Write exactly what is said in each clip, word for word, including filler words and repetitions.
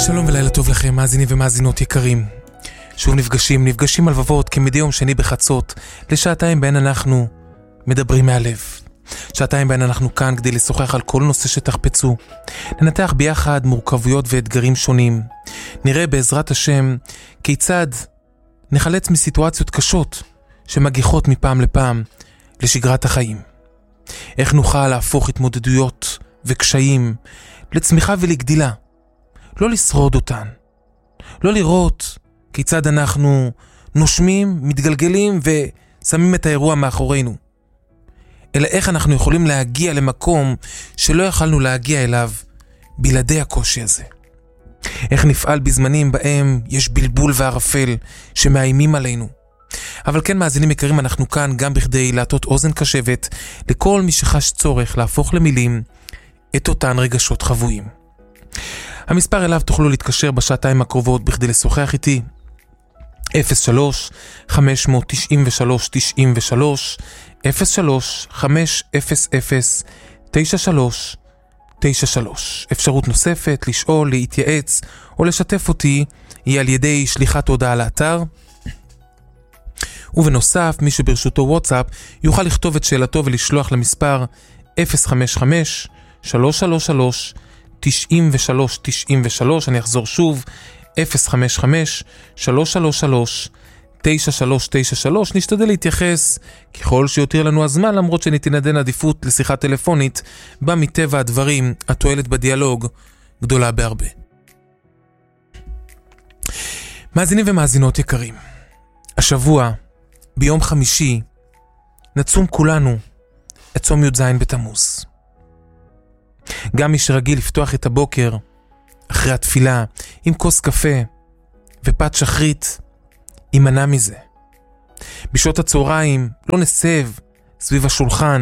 שלום ולילה טוב לכם, מאזינים ומאזינות יקרים. שוב נפגשים, נפגשים על לבבות כמדי יום שני בחצות, לשעתיים בהן אנחנו מדברים מהלב. שעתיים בהן אנחנו כאן כדי לשוחח על כל נושא שתחפצו. ננתח ביחד מורכבויות ואתגרים שונים. נראה בעזרת השם כיצד נחלץ מסיטואציות קשות שמגיחות מפעם לפעם לשגרת החיים. איך נוכל להפוך התמודדויות וקשיים לצמיחה ולגדילה. לא לשרוד אותן. לא לראות כיצד אנחנו נושמים, מתגלגלים ושמים את האירוע מאחורינו. אלא איך אנחנו יכולים להגיע למקום שלא יכלנו להגיע אליו בלעדי הקושי הזה. איך נפעל בזמנים בהם יש בלבול וערפל שמאיימים עלינו. אבל כן, מאזינים יקרים, אנחנו כאן גם בכדי להטות אוזן קשבת לכל מי שחש צורך להפוך למילים את אותן רגשות חבויים. המספר אליו תוכלו להתקשר בשעתיים הקרובות בכדי לשוחח איתי, אפס שלוש חמש תשע שלוש תשע שלוש אפס שלוש חמש אפס אפס תשע שלוש תשע שלוש. אפשרות נוספת לשאול, להתייעץ או לשתף אותי היא על ידי שליחת הודעה לאתר, ובנוסף מי שברשותו וואטסאפ יוכל לכתוב את שאלתו ולשלוח למספר אפס חמש חמש שלוש שלוש שלוש תשע שלוש תשע שלוש. אני אחזור שוב, אפס חמש חמש שלוש שלוש שלוש תשע שלוש תשע שלוש. נשתדל להתייחס ככל שיותיר לנו הזמן, למרות שניתן עדיפות לשיחה טלפונית, בה מטבע הדברים התועלת בדיאלוג גדולה בהרבה. מאזינים ומאזינות יקרים, השבוע ביום חמישי נצום כולנו את צום י"ז בתמוז. גם מי שרגיל לפתוח את הבוקר אחרי התפילה עם כוס קפה ופת שחרית יימנע מזה. בשעות הצהריים לא נסב סביב השולחן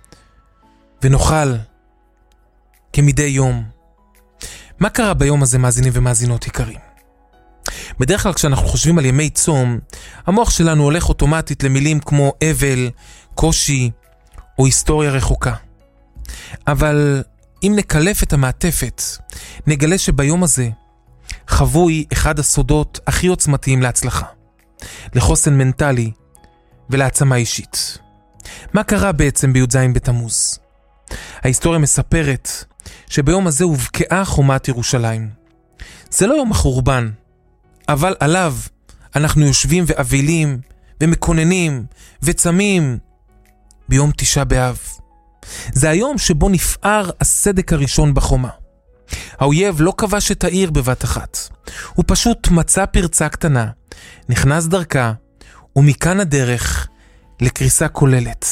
ונאכל כמדי יום. מה קרה ביום הזה, מאזינים ומאזינות יקרים? בדרך כלל כשאנחנו חושבים על ימי צום, המוח שלנו הולך אוטומטית למילים כמו אבל, קושי או היסטוריה רחוקה. אבל אם נקלף את המעטפת, נגלה שביום הזה חבוי אחד הסודות הכי עוצמתיים להצלחה, לחוסן מנטלי ולעצמה אישית. מה קרה בעצם בי"ז בתמוז? ההיסטוריה מספרת שביום הזה הובקעה חומת ירושלים. זה לא יום החורבן, אבל עליו אנחנו יושבים ואבלים ומקוננים וצמים ביום תשעה באב. זה היום שבו נפער הסדק הראשון בחומה. האויב לא כבש את העיר בבת אחת. הוא פשוט מצא פרצה קטנה, נכנס דרכה, ומכאן הדרך לקריסה כוללת.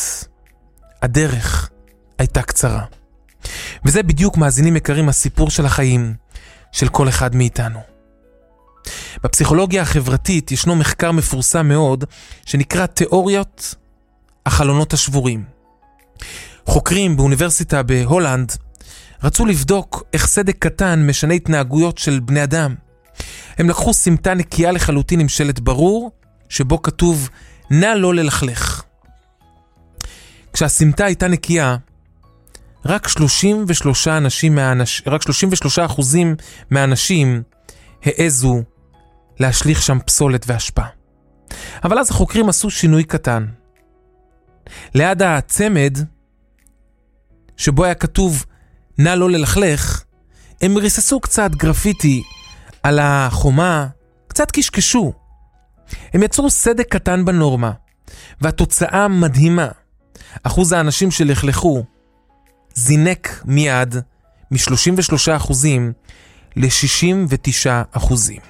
הדרך הייתה קצרה. וזה בדיוק, מאזינים יקרים, הסיפור של החיים של כל אחד מאיתנו. בפסיכולוגיה החברתית ישנו מחקר מפורסם מאוד שנקרא תיאוריות החלונות השבורים. חוקרים באוניברסיטה בהולנד רצו לבדוק איך סדק קטן משנה התנהגויות של בני אדם. הם לקחו סמטה נקייה לחלוטין עם שלט ברור שבו כתוב נא לא ללכלך. כשהסמטה הייתה נקייה, רק שלושים ושלושה אנשים מהאנש... רק שלושים ושלושה אחוזים מהאנשים העזו להשליך שם פסולת והשפעה. אבל אז החוקרים עשו שינוי קטן. ליד הצמד שבו היה כתוב נא לא ללכלך, הם ריססו קצת גרפיטי על החומה, קצת קשקשו. הם יצרו סדק קטן בנורמה, והתוצאה מדהימה. אחוז האנשים שלכלכו זינק מיד מ-שלושים ושלושה אחוזים ל-שישים ותשעה אחוזים.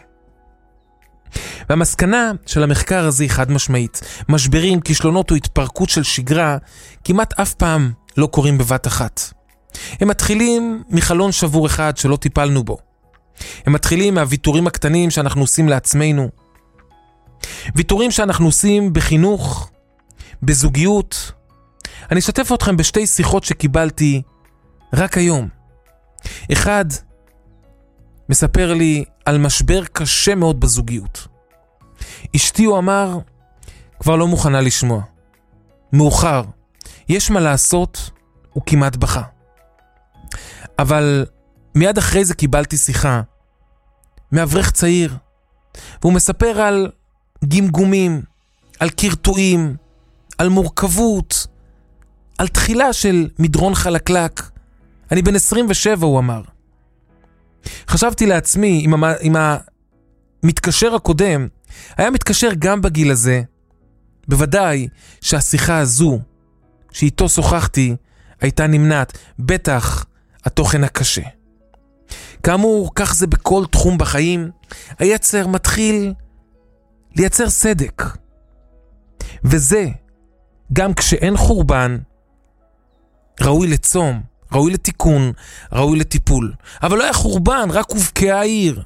והמסקנה של המחקר הזה היא חד משמעית. משברים, כישלונות או התפרקות של שגרה כמעט אף פעם לא קורים בבת אחת. הם מתחילים מחלון שבור אחד שלא טיפלנו בו. הם מתחילים מהוויתורים הקטנים שאנחנו עושים לעצמנו. ויתורים שאנחנו עושים בחינוך, בזוגיות. אני אשתף אתכם בשתי שיחות שקיבלתי רק היום. אחד מספר לי על משבר קשה מאוד בזוגיות. אשתי, הוא אמר, כבר לא מוכנה לשמוע. מאוחר. יש מה לעשות, הוא כמעט בכה. אבל מיד אחרי זה קיבלתי שיחה מאברך צעיר, והוא מספר על גמגומים, על קרטועים, על מורכבות, על תחילה של מדרון חלקלק. אני בן עשרים ושבע, הוא אמר. חשבתי לעצמי, עם, המ... עם המתקשר הקודם, היה מתקשר גם בגיל הזה, בוודאי שהשיחה הזו, שאיתו שוחחתי, הייתה נמנעת, בטח התוכן הקשה. כאמור, כך זה בכל תחום בחיים, היצר מתחיל לייצר סדק. וזה, גם כשאין חורבן, ראוי לצום, ראוי לתיקון, ראוי לטיפול. אבל לא היה חורבן, רק הובקעה העיר.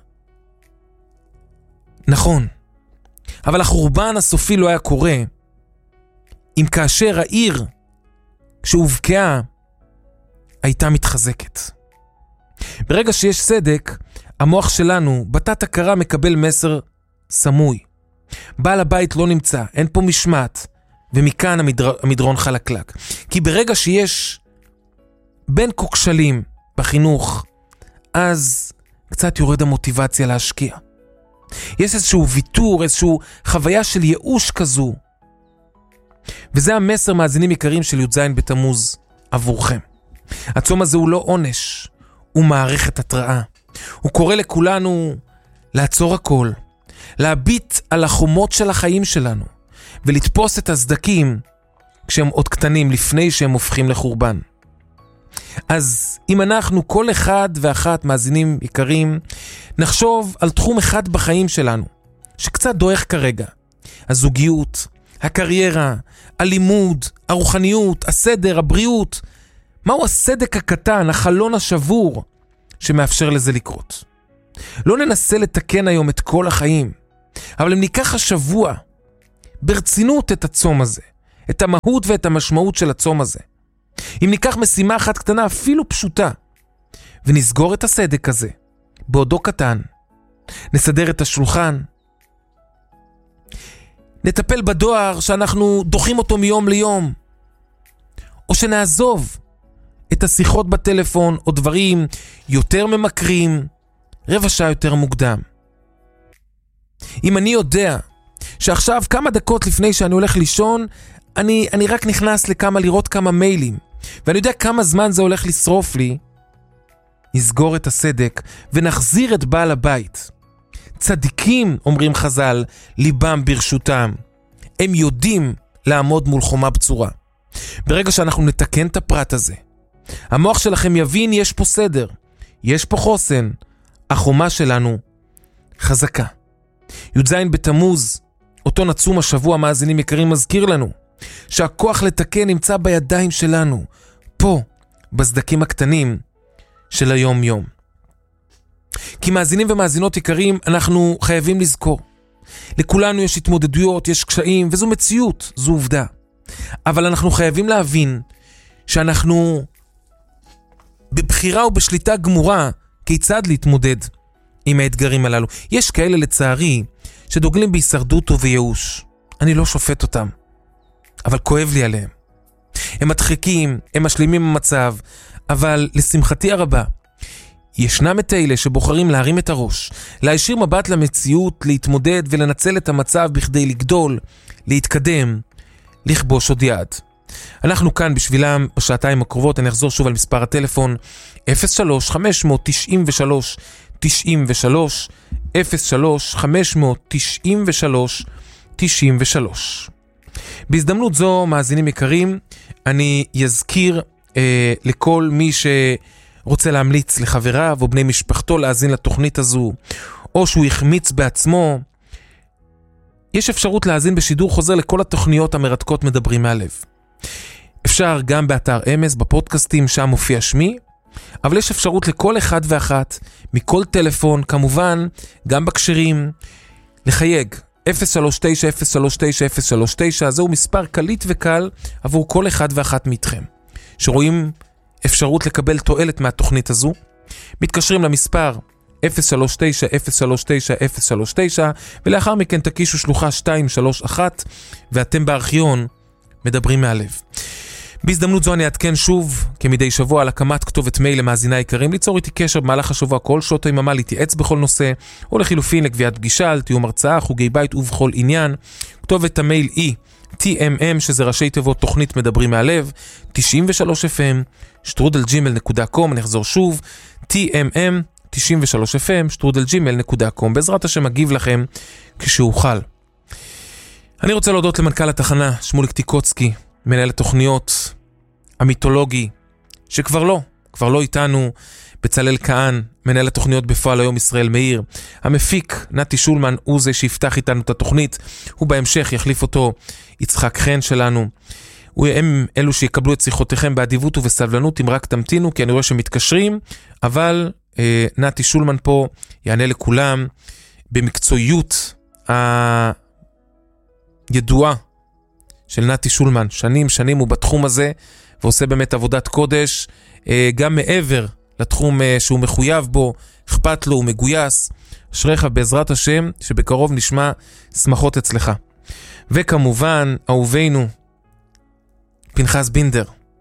נכון. אבל החורבן הסופי לא היה קורה, אם כאשר העיר, כשהובקעה, הייתה מתחזקת. ברגע שיש סדק, המוח שלנו, בתת הכרה, מקבל מסר סמוי. בעל הבית לא נמצא, אין פה משמעת, ומכאן המדר... המדרון חלקלק. כי ברגע שיש בין כה כשלים בחינוך, אז קצת יורד המוטיבציה להשקיע. יש איזשהו ויתור, איזשהו חוויה של ייאוש כזו. וזה המסר, מאזינים יקרים, של י"ז בתמוז עבורכם. הצום הזה הוא לא עונש, הוא מערכת התראה. הוא קורא לכולנו לעצור הכל, להביט על החומות של החיים שלנו, ולתפוס את הסדקים כשהם עוד קטנים, לפני שהם הופכים לחורבן. אז אם אנחנו, כל אחד ואחת, מאזינים יקרים, נחשוב על תחום אחד בחיים שלנו, שקצת דועך כרגע. הזוגיות, הקריירה, הלימוד, הרוחניות, הסדר, הבריאות. מהו הסדק הקטן, החלון השבור, שמאפשר לזה לקרות? לא ננסה לתקן היום את כל החיים, אבל אם ניקח השבוע ברצינות את הצום הזה, את המהות ואת המשמעות של הצום הזה, אם ניקח משימה אחת קטנה, אפילו פשוטה, ונסגור את הסדק הזה, בעודו קטן, נסדר את השולחן, נטפל בדואר שאנחנו דוחים אותו מיום ליום, או שנעזוב את השיחות בטלפון או דברים יותר ממכרים, רבע שעה יותר מוקדם. אם אני יודע שעכשיו כמה דקות לפני שאני הולך לישון, אני, אני רק נכנס לכמה, לראות כמה מיילים, ואני יודע כמה זמן זה הולך לשרוף לי, נסגור את הסדק ונחזיר את בעל הבית. צדיקים, אומרים חז"ל, ליבם ברשותם. הם יודעים לעמוד מול חומה בצורה. ברגע שאנחנו נתקן את הפרט הזה, המוח שלכם יבין, יש פה סדר, יש פה חוסן, החומה שלנו חזקה. י"ז בתמוז, אותו נצום השבוע, מאזינים יקרים, מזכיר לנו שהכוח לתקן נמצא בידיים שלנו, פה, בסדקים הקטנים של היום יום. כי מאזינים ומאזינות יקרים, אנחנו חייבים לזכור. לכולנו יש התמודדויות, יש קשיים, וזו מציאות, זו עובדה. אבל אנחנו חייבים להבין שאנחנו בבחירה ובשליטה גמורה כיצד להתמודד עם האתגרים הללו. יש כאלה לצערי שדוגלים בהישרדות ובייאוש. אני לא שופט אותם, אבל כואב לי עליהם. הם מדחיקים, הם משלימים המצב, אבל לשמחתי הרבה, ישנם את אלה שבוחרים להרים את הראש, להישיר מבט למציאות, להתמודד ולנצל את המצב בכדי לגדול, להתקדם, לכבוש עוד יעד. אנחנו כאן בשבילם בשעתיים הקרובות. אני אחזור שוב על מספר הטלפון אפס שלוש חמש תשע שלוש תשע שלוש אפס שלוש חמש תשע שלוש תשע שלוש. בהזדמנות זו, מאזינים יקרים, אני יזכיר אה, לכל מי שרוצה להמליץ לחבריו או בני משפחתו להאזין לתוכנית הזו, או שהוא יחמיץ בעצמו, יש אפשרות להאזין בשידור חוזר לכל התוכניות המרתקות מדברים מהלב. אפשר גם באתר אמס, בפודקאסטים, שם מופיע שמי, אבל יש אפשרות לכל אחד ואחת, מכל טלפון, כמובן, גם בקשרים, לחייג. אפס שלוש תשע אפס שלוש תשע אפס שלוש תשע, זהו מספר קליט וקל עבור כל אחד ואחת מאיתכם, שרואים אפשרות לקבל תועלת מהתוכנית הזו. מתקשרים למספר אפס שלוש תשע אפס שלוש תשע אפס שלוש תשע, ולאחר מכן תקישו שלוחה שתיים שלוש אחת, ואתם בארכיון מדברים מהלב. בהזדמנות זו אני אעדכן שוב, כמדי שבוע, על הקמת כתובת מייל למאזיני היקרים, ליצור איתי קשר במהלך השבוע כל שעות היממה, להתייעץ בכל נושא, או לחילופין לקביעת פגישה, על תיאום הרצאה, חוגי בית ובכל עניין. כתובת המייל היא טי אם אם, שזה ראשי תיבות תוכנית מדברים מהלב, תשעים ושלוש אף אם, שטרודל ג'ימייל נקודה קום, אני אחזור שוב, טי אם אם, תשעים ושלוש אף אם, שטרודל ג'ימייל נקודה קום, בעזרת השם מגיב לכם כשאוכל. אני רוצה להודות למנכ"ל התחנה, שמוליק טיקוצקי, מנהל התוכניות המיתולוגי, שכבר לא, כבר לא איתנו, בצלאל כהן, מנהל התוכניות בפועל היום ישראל מאיר, המפיק נתי שולמן הוא זה שיפתח איתנו את התוכנית, הוא בהמשך יחליף אותו יצחק חן שלנו, הם אלו שיקבלו את שיחותיכם באדיבות ובסבלנות, אם רק תמתינו, כי אני רואה שמתקשרים, אבל אה, נתי שולמן פה יענה לכולם במקצועיות הידועה של נתי שולמן, שנים שנים הוא בתחום הזה, ועושה באמת עבודת קודש, אה, גם מעבר לתחום אה, שהוא מחויב בו, אכפת לו, הוא מגויס, אשריך בעזרת השם, שבקרוב נשמע שמחות אצלך. וכמובן, אהובינו, פנחס בינדר,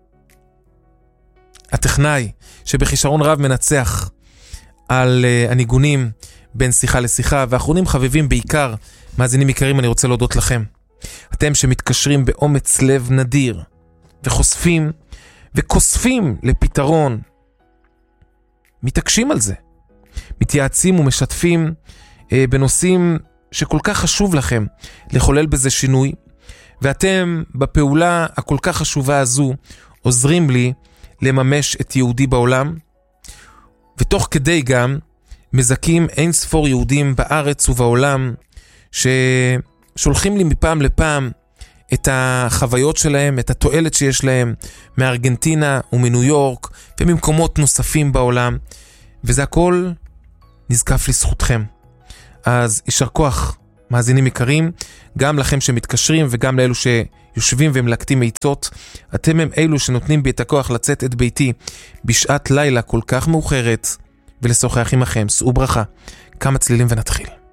הטכנאי, שבחישרון רב מנצח על uh, הניגונים בין שיחה לשיחה, ואחרונים חביבים בעיקר, מאזינים יקרים, אני רוצה להודות לכם. אתם שמתקשרים באומץ לב נדיר, וחושפים, וכוספים לפתרון, מתעקשים על זה, מתייעצים ומשתפים uh, בנושאים שכל כך חשוב לכם לחולל בזה שינוי, ואתם בפעולה הכל כך חשובה הזו עוזרים לי לממש את יהודי בעולם, ותוך כדי גם מזכים אין ספור יהודים בארץ ובעולם ששולחים לי מפעם לפעם את החוויות שלהם, את התועלת שיש להם מארגנטינה ומניו יורק וממקומות נוספים בעולם, וזה הכל נזקף לזכותכם. אז יישר כוח מאזינים יקרים, גם לכם שמתקשרים וגם לאלו שיושבים ומלקטים מיטות, אתם הם אלו שנותנים בי את הכוח לצאת את ביתי בשעת לילה כל כך מאוחרת ולשוחח עמכם. שאו ברכה, כמה צלילים ונתחיל.